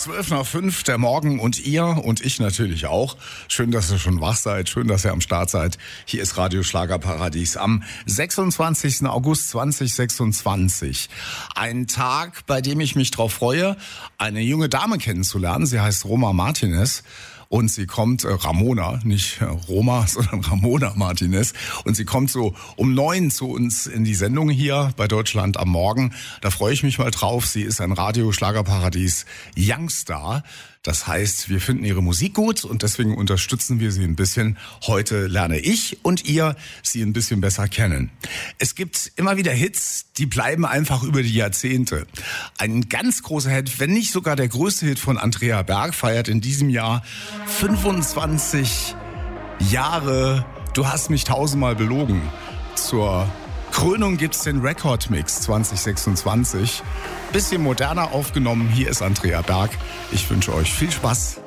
12:05, der Morgen und ihr und ich natürlich auch. Schön, dass ihr schon wach seid, schön, dass ihr am Start seid. Hier ist Radio Schlagerparadies am 26. August 2026. Ein Tag, bei dem ich mich drauf freue, eine junge Dame kennenzulernen. Sie heißt Roma Martinez. Und sie kommt, Ramona, nicht Roma, sondern Ramona Martinez. Und sie kommt so um 9 zu uns in die Sendung hier bei Deutschland am Morgen. Da freue ich mich mal drauf. Sie ist ein Radio Schlagerparadies Youngstar. Das heißt, wir finden ihre Musik gut und deswegen unterstützen wir sie ein bisschen. Heute lerne ich und ihr sie ein bisschen besser kennen. Es gibt immer wieder Hits, die bleiben einfach über die Jahrzehnte. Ein ganz großer Hit, wenn nicht sogar der größte Hit von Andrea Berg, feiert in diesem Jahr 25 Jahre. Du hast mich tausendmal belogen. Zur Krönung gibt's den Rekordmix 2026. Bisschen moderner aufgenommen. Hier ist Andrea Berg. Ich wünsche euch viel Spaß.